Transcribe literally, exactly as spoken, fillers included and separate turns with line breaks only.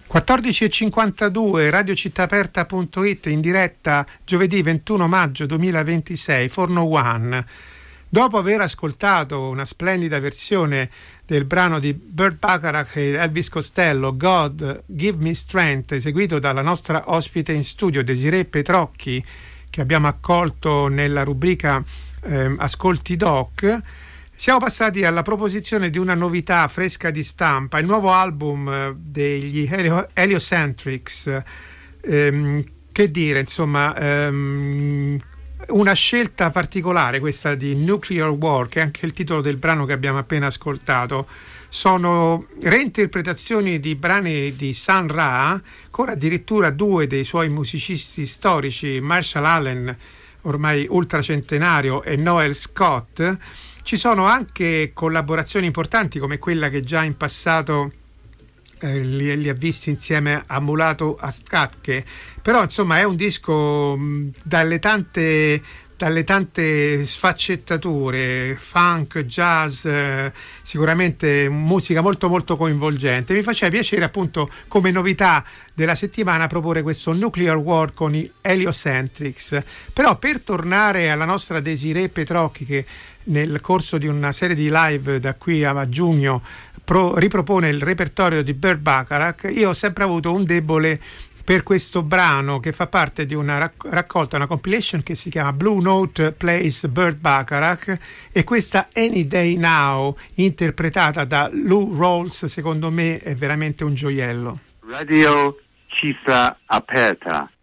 quattordici e cinquantadue, radiocittaaperta punto it, in diretta giovedì ventuno maggio duemilaventisei, Forno One. Dopo aver ascoltato una splendida versione del brano di Burt Bacharach e Elvis Costello, God Give Me Strength, eseguito dalla nostra ospite in studio Desirée Petrocchi, che abbiamo accolto nella rubrica eh, Ascolti Doc, siamo passati alla proposizione di una novità fresca di stampa, il nuovo album degli Helio- Heliocentrics. Ehm, che dire, insomma, ehm, una scelta particolare questa di Nuclear War, che è anche il titolo del brano che abbiamo appena ascoltato. Sono reinterpretazioni di brani di Sun Ra, con addirittura due dei suoi musicisti storici, Marshall Allen, ormai ultracentenario, e Noel Scott. Ci sono anche collaborazioni importanti come quella che già in passato eh, li, li ha visti insieme a Mulato Astratche, però insomma è un disco mh, dalle tante dalle tante sfaccettature, funk, jazz, eh, sicuramente musica molto molto coinvolgente. Mi faceva piacere appunto come novità della settimana proporre questo Nuclear War con i Heliocentrics. Però per tornare alla nostra Desirée Petrocchi, che nel corso di una serie di live da qui a giugno pro, ripropone il repertorio di Burt Bacharach, io ho sempre avuto un debole per questo brano che fa parte di una rac- raccolta, una compilation che si chiama Blue Note Plays Burt Bacharach, e questa Any Day Now interpretata da Lou Rawls secondo me è veramente un gioiello.
Radio Città Aperta.